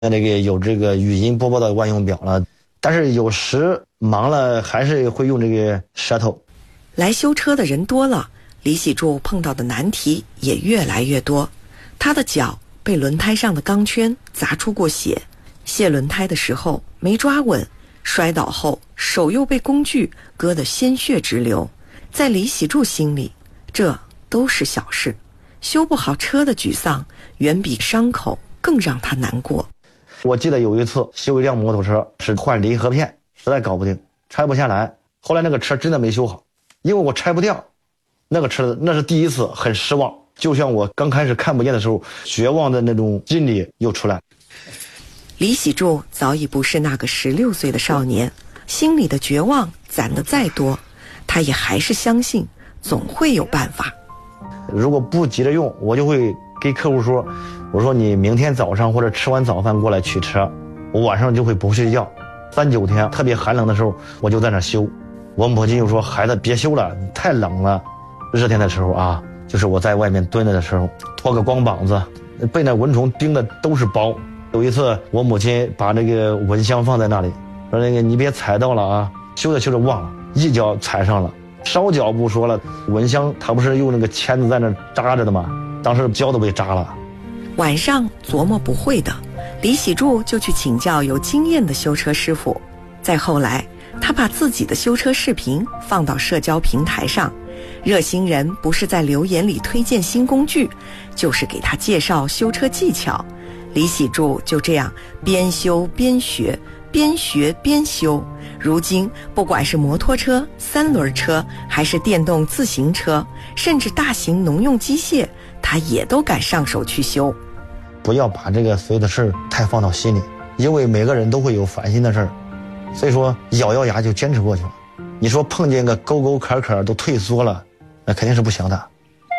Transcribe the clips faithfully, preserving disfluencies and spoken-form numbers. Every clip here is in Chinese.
那个有这个语音播报的万用表了，但是有时忙了还是会用这个舌头。 来修车的人多了，李喜柱碰到的难题也越来越多。他的脚被轮胎上的钢圈砸出过血，卸轮胎的时候没抓稳，摔倒后手又被工具割得鲜血直流。在李喜柱心里，这都是小事，修不好车的沮丧远比伤口更让他难过。 我记得有一次修一辆摩托车，是换离合片，实在搞不定，拆不下来。后来那个车真的没修好，因为我拆不掉那个车，那是第一次，很失望。就像我刚开始看不见的时候，绝望的那种心理又出来。 李喜柱早已不是那个十六岁的少年，心里的绝望攒得再多，他也还是相信总会有办法。 如果不急着用，我就会给客户说，我说你明天早上或者吃完早饭过来取车，我晚上就会不睡觉。三九天特别寒冷的时候，我就在那修。我母亲又说，孩子别修了，太冷了。热天的时候啊，就是我在外面蹲着的时候，脱个光膀子，被那蚊虫叮的都是包。有一次我母亲把那个蚊香放在那里，说那个你别踩到了啊，修着修着忘了，一脚踩上了，烧脚不说了，蚊香它不是用那个签子在那扎着的吗？当时脚都被扎了。 晚上琢磨不会的，李喜柱就去请教有经验的修车师傅。再后来，他把自己的修车视频放到社交平台上，热心人不是在留言里推荐新工具，就是给他介绍修车技巧。李喜柱就这样边修边学，边学边修。如今不管是摩托车、三轮车，还是电动自行车，甚至大型农用机械，他也都敢上手去修。 不要把这个所有的事儿太放到心里，因为每个人都会有烦心的事儿，所以说咬咬牙就坚持过去了。你说碰见个沟沟坎坎都退缩了，那肯定是不行的。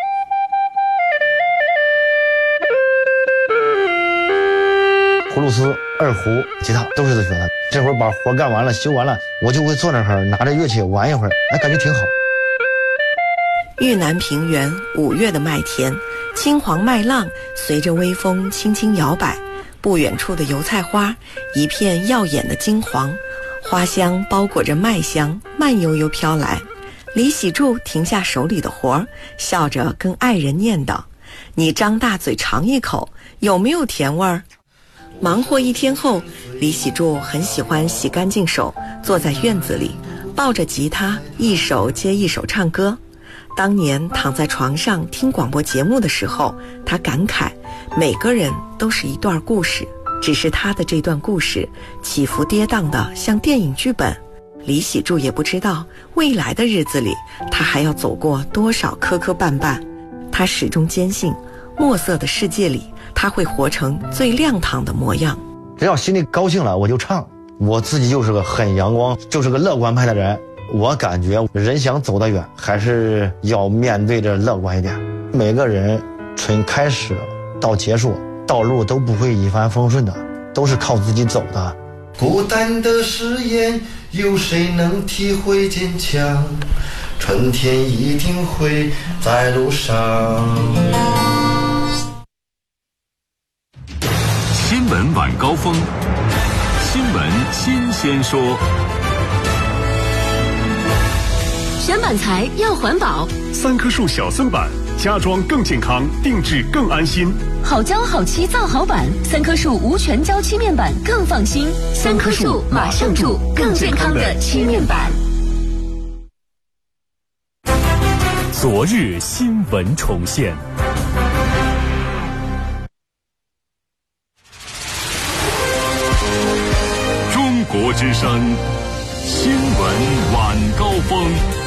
葫芦丝、二胡、吉他都是自学的。这会儿把活干完了、修完了，我就会坐那儿拿着乐器玩一会儿，哎，感觉挺好。 豫南平原五月的麦田，青黄麦浪随着微风轻轻摇摆，不远处的油菜花一片耀眼的金黄，花香包裹着麦香，慢悠悠飘来。李喜柱停下手里的活儿，笑着跟爱人念叨：你张大嘴尝一口，有没有甜味儿？忙活一天后，李喜柱很喜欢洗干净手，坐在院子里抱着吉他，一首接一首唱歌。当年躺在床上听广播节目的时候，他感慨每个人都是一段故事，只是他的这段故事起伏跌宕的像电影剧本。李喜柱也不知道未来的日子里他还要走过多少磕磕绊绊，他始终坚信墨色的世界里他会活成最亮堂的模样。 只要心里高兴了我就唱，我自己就是个很阳光，就是个乐观派的人。我感觉人想走得远，还是要面对着乐观一点。每个人从开始到结束，道路都不会一帆风顺的，都是靠自己走的。 孤单的誓言，有谁能体会坚强？春天一定会在路上。 新闻晚高峰，新闻新鲜说。 选板材要环保， 三棵树小森板，家装更健康，定制更安心。 好胶好漆造好板，三棵树无全胶漆面板更放心。三棵树马上住更健康的漆面板。 昨日新闻重现。 中国之声新闻晚高峰。